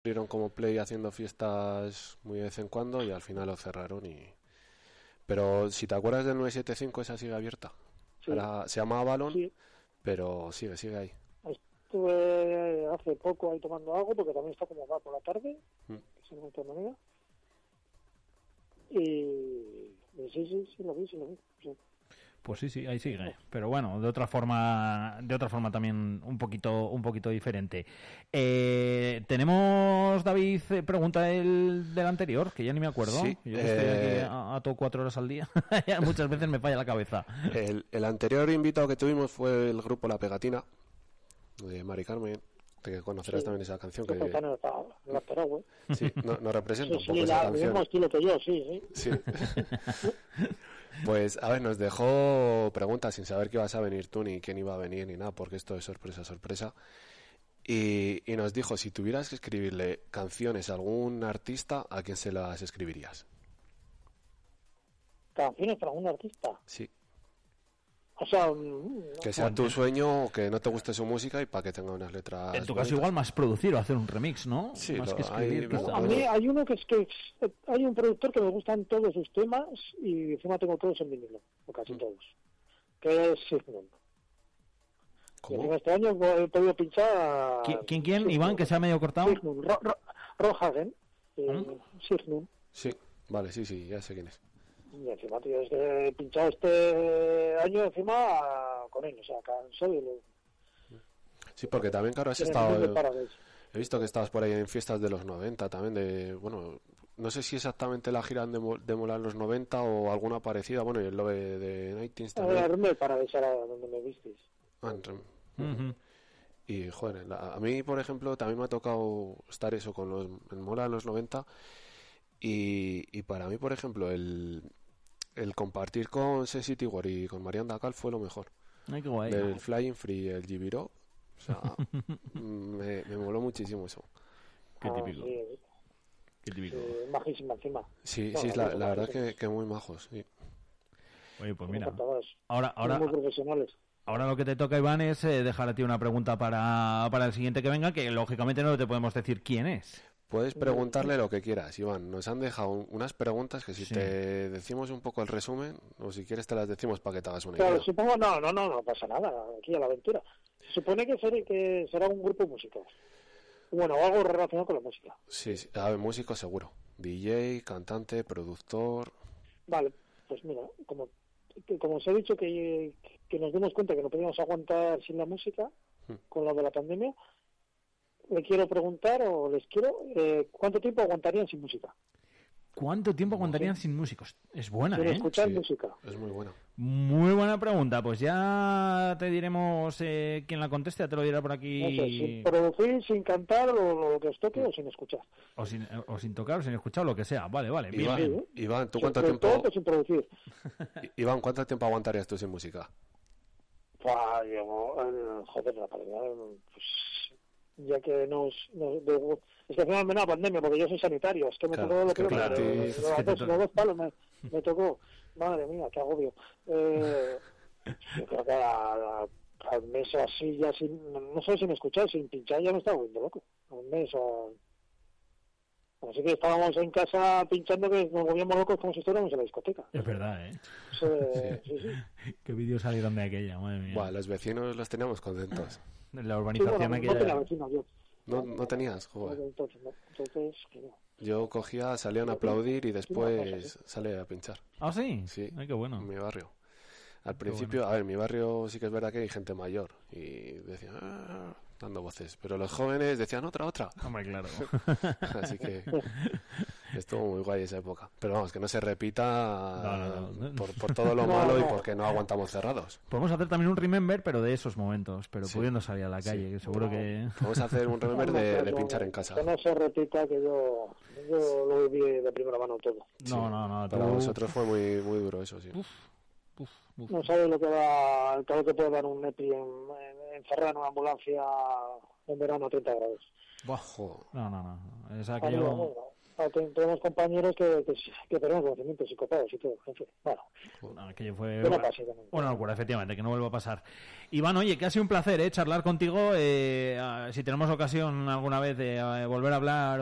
abrieron como Play haciendo fiestas muy de vez en cuando y al final lo cerraron. Pero si te acuerdas del 975, esa sigue abierta. Sí. Ahora se llama Avalon, Sí. pero sigue ahí. Estuve hace poco ahí tomando algo, porque también está como va por la tarde, que se me de manera. Y sí, lo vi. Sí. Pues sí, ahí sigue. Pero bueno, de otra forma también un poquito diferente. Tenemos, David, pregunta del anterior, que ya ni me acuerdo. Sí, yo estoy aquí a todo 4 horas al día. Muchas veces me falla la cabeza. El anterior invitado que tuvimos fue el grupo La Pegatina, de Mari Carmen, que conocerás también esa canción. Que sí, nos representa un poco esa canción. El mismo estilo que yo, sí. Pues, a ver, nos dejó preguntas sin saber que ibas a venir tú, ni quién iba a venir, ni nada, porque esto es sorpresa. Y nos dijo, si tuvieras que escribirle canciones a algún artista, ¿a quién se las escribirías? ¿Canciones para algún artista? Sí. O sea, que sea tu sueño, que no te guste su música y para que tenga unas letras. En tu caso, igual más producir o hacer un remix, ¿no? Sí, más que escribir. A mí hay uno que hay un productor que me gustan todos sus temas y encima tengo todos en vinilo, o casi todos, que es Signum. ¿Cómo? Este año he podido pinchar. ¿Quién? Signum. Iván, que se ha medio cortado. Signum, Rohagen, Signum. Sí, vale, sí, ya sé quién es. Y encima, tío, he pinchado este año encima con él, o sea, cansado y Sí, porque también, claro, has estado... He visto que estabas por ahí en fiestas de los 90 también, no sé si exactamente la gira de Mola en los 90 o alguna parecida, bueno, y el Love de Nightings también. El Paradise era donde me visteis. Y, joder, a mí, por ejemplo, también me ha tocado estar eso con en Mola en los 90 y para mí, por ejemplo, el compartir con Sensity War y con Marian Dacal fue lo mejor. Ay, qué guay. El Flying Free, el Gibiro, o sea, me moló muchísimo eso. Qué típico. Sí. Qué típico. Majísima encima. Sí, la verdad que muy majos, sí. Oye, pues mira, muy profesionales. Ahora lo que te toca, Iván, es dejar a ti una pregunta para el siguiente que venga, que lógicamente no te podemos decir quién es. Puedes preguntarle lo que quieras, Iván. Nos han dejado unas preguntas que si te decimos un poco el resumen, o si quieres te las decimos para que te hagas una idea. Claro, supongo, no pasa nada, aquí a la aventura. Se supone que será un grupo musical. Bueno, o algo relacionado con la música. Sí, a ver, músico seguro. DJ, cantante, productor... Vale, pues mira, como os he dicho que nos dimos cuenta que no podíamos aguantar sin la música, con lo de la pandemia, les quiero, ¿cuánto tiempo aguantarían sin música? ¿Cuánto tiempo aguantarían sin músicos? Es buena, sin escuchar música. Es muy buena. Muy buena pregunta. Pues ya te diremos quién la conteste, ya te lo dirá por aquí. No sé, sin producir, sin cantar, o lo que os toque, o sin escuchar. O sin tocar, o sin escuchar, lo que sea. Vale. Iván, ¿tú cuánto tiempo... Todo, sin producir. Iván, ¿cuánto tiempo aguantarías tú sin música? Joder, la pandemia, pues... ya que es que al final me da pandemia porque yo soy sanitario, es que me tocó lo que los dos palos me tocó, madre mía, qué agobio. Yo creo que al mes o así, ya no sé, sin escuchar, sin pinchar, ya me estaba volviendo loco. Al mes o... Así que estábamos en casa pinchando, que nos volvíamos locos como si estuviéramos en la discoteca. Es verdad, Sí. Qué vídeos salieron de aquella, madre mía. Bueno, los vecinos los teníamos contentos. En la urbanización aquella... No tenía vecino yo. No tenías, joder. Entonces, no. Yo cogía, salían a aplaudir y después salía a pinchar. ¿Ah, sí? Sí. Ay, qué bueno. En mi barrio. Al principio, a ver, en mi barrio sí que es verdad que hay gente mayor y decían, dando voces, pero los jóvenes decían otra. Hombre, claro. Así que estuvo muy guay esa época. Pero vamos, que no se repita por todo lo malo y porque no aguantamos cerrados. Podemos hacer también un remember, pero de esos momentos, pero pudiendo salir a la calle, que seguro que... Vamos a hacer un remember de pinchar en casa. Que no se repita, que yo lo viví de primera mano todo. No. Para nosotros fue muy, muy duro eso, sí. Uf. No sabes lo que puede dar un EPI encerrado en una ambulancia en verano a 30 grados. No. Es aquello... tenemos compañeros que tenemos conocimientos psicopados y todo. En fin, bueno. Aquello fue una locura, efectivamente, que no vuelva a pasar. Iván, oye, que ha sido un placer charlar contigo. Si tenemos ocasión alguna vez de volver a hablar